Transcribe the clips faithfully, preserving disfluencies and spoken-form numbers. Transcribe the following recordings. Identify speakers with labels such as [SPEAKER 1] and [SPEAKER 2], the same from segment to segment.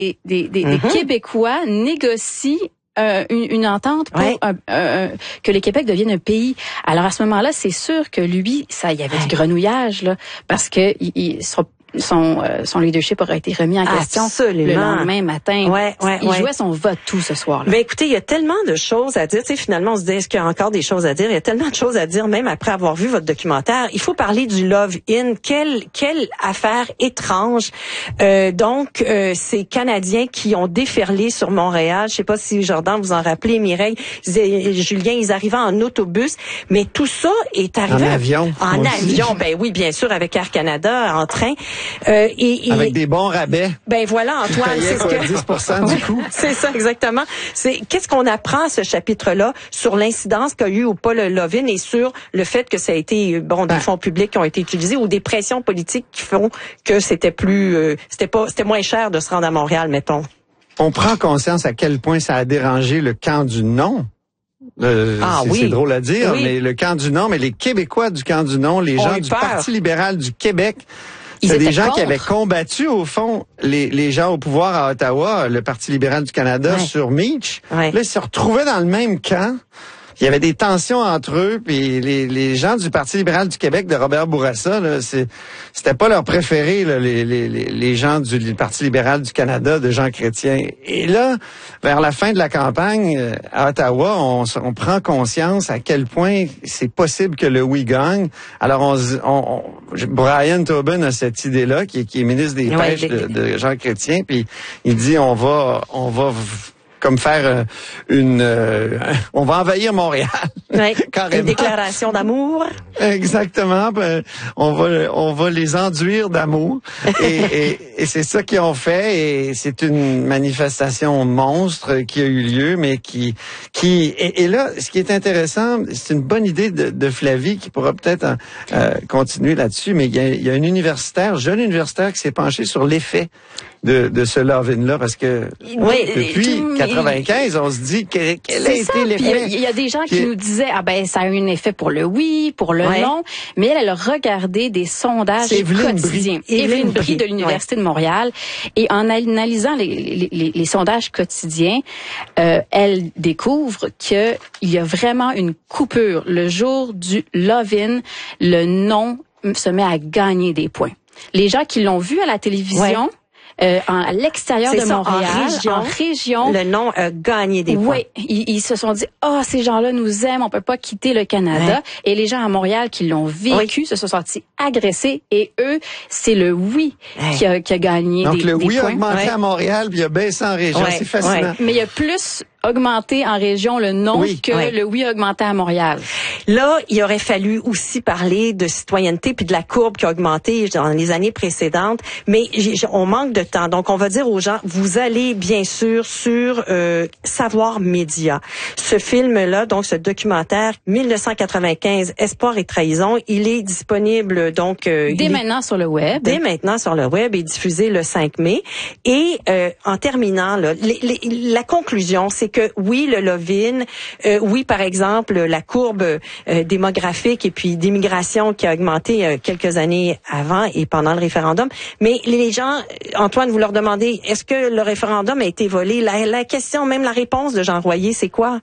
[SPEAKER 1] des, des, des,
[SPEAKER 2] mm-hmm.
[SPEAKER 1] des Québécois négocient Euh, une, une entente pour
[SPEAKER 2] ouais.
[SPEAKER 1] un, un, un, que le Québec devienne un pays. Alors à ce moment-là, c'est sûr que lui, ça, il y avait ouais. du grenouillage là, parce que il, il sera son euh, son leadership aurait été remis en question
[SPEAKER 2] Absolument.
[SPEAKER 1] le lendemain matin.
[SPEAKER 2] Ouais, ouais,
[SPEAKER 1] il
[SPEAKER 2] ouais.
[SPEAKER 1] jouait son vote tout ce soir-là.
[SPEAKER 2] Ben écoutez, il y a tellement de choses à dire. Tu sais, finalement, on se dit, est-ce qu'il y a encore des choses à dire? Il y a tellement de choses à dire, même après avoir vu votre documentaire. Il faut parler du Love-In. Quelle, quelle affaire étrange. Euh, donc, euh, ces Canadiens qui ont déferlé sur Montréal, je sais pas si Jordan vous en rappelez, Mireille, Julien, ils arrivaient en autobus, mais tout ça est arrivé...
[SPEAKER 3] En avion.
[SPEAKER 2] En avion, ben oui, bien sûr, avec Air Canada, en train. Euh, et, et,
[SPEAKER 3] avec des bons rabais.
[SPEAKER 2] Ben voilà, Antoine, c'est ce que
[SPEAKER 3] dix pour cent du coup.
[SPEAKER 2] C'est ça exactement. C'est qu'est-ce qu'on apprend à ce chapitre-là sur l'incidence qu'a eu ou pas le Love-In et sur le fait que ça a été bon des ben. fonds publics qui ont été utilisés ou des pressions politiques qui font que c'était plus euh, c'était pas c'était moins cher de se rendre à Montréal, mettons.
[SPEAKER 3] On prend conscience à quel point ça a dérangé le camp du non. Euh,
[SPEAKER 2] ah,
[SPEAKER 3] c'est,
[SPEAKER 2] oui.
[SPEAKER 3] c'est drôle à dire,
[SPEAKER 2] oui.
[SPEAKER 3] mais le camp du non, mais les Québécois du camp du non, les
[SPEAKER 2] On
[SPEAKER 3] gens du
[SPEAKER 2] peur.
[SPEAKER 3] Parti libéral du Québec.
[SPEAKER 1] Ils
[SPEAKER 3] c'est des gens
[SPEAKER 1] contre.
[SPEAKER 3] qui avaient combattu, au fond, les, les gens au pouvoir à Ottawa, le Parti libéral du Canada,
[SPEAKER 2] ouais.
[SPEAKER 3] sur Meach.
[SPEAKER 2] Ouais.
[SPEAKER 3] Là, ils se retrouvaient dans le même camp. Il y avait des tensions entre eux, puis les, les gens du Parti libéral du Québec de Robert Bourassa, là, c'est, c'était pas leur préféré, là, les, les, les gens du, du Parti libéral du Canada, de Jean Chrétien. Et là, vers la fin de la campagne, à Ottawa, on, on prend conscience à quel point c'est possible que le oui gagne. Alors, on, on, on Brian Tobin a cette idée-là, qui, qui est ministre des
[SPEAKER 2] ouais,
[SPEAKER 3] Pêches
[SPEAKER 2] des...
[SPEAKER 3] de, de Jean Chrétien, puis il dit, on va, on va comme faire euh, une... Euh, on va envahir Montréal.
[SPEAKER 2] Ouais, une déclaration d'amour.
[SPEAKER 3] Exactement. Ben, on va on va les enduire d'amour. et, et, et c'est ça qu'ils ont fait. Et c'est une manifestation monstre qui a eu lieu, mais qui... qui et, et là, ce qui est intéressant, c'est une bonne idée de, de Flavie qui pourra peut-être euh, continuer là-dessus, mais il y a, il y a un universitaire, jeune universitaire qui s'est penché sur l'effet de, de ce Love-In-là, parce que
[SPEAKER 1] oui,
[SPEAKER 3] depuis tout, quatre-vingt-quinze, on se dit quel, quel a été l'effet.
[SPEAKER 1] Il y, y a des gens qui, qui nous disaient, ah ben ça a eu un effet pour le oui, pour le ouais. non, mais elle, elle a regardé des sondages quotidiens. Évelyne Brie de l'Université ouais. de Montréal, et en analysant les, les, les, les sondages quotidiens, euh, elle découvre qu'il y a vraiment une coupure. Le jour du Love-In, le non se met à gagner des points. Les gens qui l'ont vu à la télévision, ouais. Euh, en, à l'extérieur
[SPEAKER 2] c'est
[SPEAKER 1] de
[SPEAKER 2] ça,
[SPEAKER 1] Montréal,
[SPEAKER 2] en région,
[SPEAKER 1] en région,
[SPEAKER 2] le nom a gagné des points.
[SPEAKER 1] Oui, ils, ils se sont dit, ah, oh, ces gens-là nous aiment, on peut pas quitter le Canada. Ouais. Et les gens à Montréal qui l'ont vécu oui. se sont sentis agressés. Et eux, c'est le oui ouais. qui, a, qui a gagné
[SPEAKER 3] Donc,
[SPEAKER 1] des,
[SPEAKER 3] le
[SPEAKER 1] des
[SPEAKER 3] oui
[SPEAKER 1] points.
[SPEAKER 3] a augmenté
[SPEAKER 1] ouais.
[SPEAKER 3] à Montréal, puis il a baissé en région.
[SPEAKER 2] Ouais.
[SPEAKER 3] C'est fascinant.
[SPEAKER 2] Ouais.
[SPEAKER 1] Mais il y a plus augmenté en région le non
[SPEAKER 3] oui.
[SPEAKER 1] que
[SPEAKER 2] ouais.
[SPEAKER 1] le oui a augmenté à Montréal.
[SPEAKER 2] Là, il aurait fallu aussi parler de citoyenneté puis de la courbe qui a augmenté dans les années précédentes, mais on manque de temps. Donc, on va dire aux gens, vous allez bien sûr sur euh, Savoir Média. Ce film-là, donc ce documentaire, dix-neuf cent quatre-vingt-quinze, Espoir et trahison, il est disponible donc euh,
[SPEAKER 1] dès
[SPEAKER 2] il
[SPEAKER 1] maintenant
[SPEAKER 2] est,
[SPEAKER 1] sur le web.
[SPEAKER 2] Dès maintenant sur le web et diffusé le cinq mai. Et euh, en terminant, là, les, les, la conclusion, c'est que oui, le Love-In, euh, oui, par exemple, la courbe euh, démographique et puis d'immigration qui a augmenté euh, quelques années avant et pendant le référendum. Mais les gens, Antoine, vous leur demandez, est-ce que le référendum a été volé? La, la question, même la réponse de Jean Royer, c'est quoi?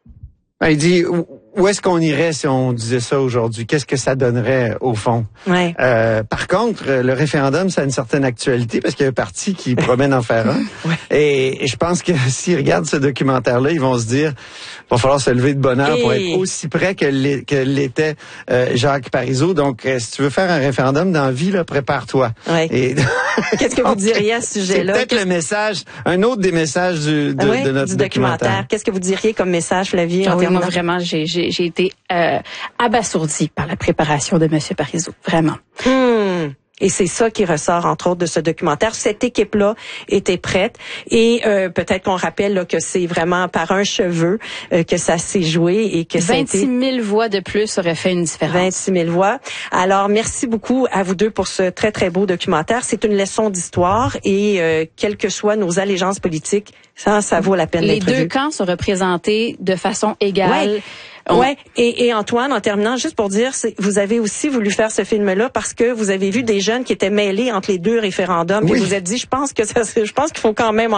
[SPEAKER 3] Il dit, où est-ce qu'on irait si on disait ça aujourd'hui? Qu'est-ce que ça donnerait au fond?
[SPEAKER 2] Ouais.
[SPEAKER 3] Euh, par contre, le référendum, ça a une certaine actualité parce qu'il y a un parti qui promet d'en faire un.
[SPEAKER 2] Ouais.
[SPEAKER 3] Et, et je pense que s'ils regardent ce documentaire-là, ils vont se dire, il va falloir se lever de bonne heure et... pour être aussi près que l'était euh, Jacques Parizeau. Donc, euh, si tu veux faire un référendum dans la vie, là, prépare-toi.
[SPEAKER 2] Ouais. Et... Qu'est-ce que vous diriez à ce sujet-là?
[SPEAKER 3] C'est peut-être le message, un autre des messages du, de,
[SPEAKER 2] ouais,
[SPEAKER 3] de notre
[SPEAKER 2] du
[SPEAKER 3] documentaire. documentaire.
[SPEAKER 2] Qu'est-ce que vous diriez comme message, Flavie?
[SPEAKER 1] Ah oui, moi, vraiment, j'ai, j'ai, j'ai été euh, abasourdie par la préparation de M. Parizeau. Vraiment.
[SPEAKER 2] Hmm. Et c'est ça qui ressort, entre autres, de ce documentaire. Cette équipe-là était prête. Et euh, peut-être qu'on rappelle là, que c'est vraiment par un cheveu euh, que ça s'est joué et que ça a été...
[SPEAKER 1] vingt-six mille voix de plus auraient fait une différence.
[SPEAKER 2] vingt-six mille voix. Alors, merci beaucoup à vous deux pour ce très, très beau documentaire. C'est une leçon d'histoire et euh, quelles que soient nos allégeances politiques, ça, ça vaut la peine
[SPEAKER 1] Les
[SPEAKER 2] d'être
[SPEAKER 1] deux
[SPEAKER 2] vu.
[SPEAKER 1] camps sont représentés de façon égale.
[SPEAKER 2] Ouais.
[SPEAKER 1] On...
[SPEAKER 2] Ouais. Et, et Antoine, en terminant, juste pour dire, c'est, vous avez aussi voulu faire ce film-là parce que vous avez vu des jeunes qui étaient mêlés entre les deux référendums. Oui. Et vous vous êtes dit, je pense que ça, je pense qu'il faut quand même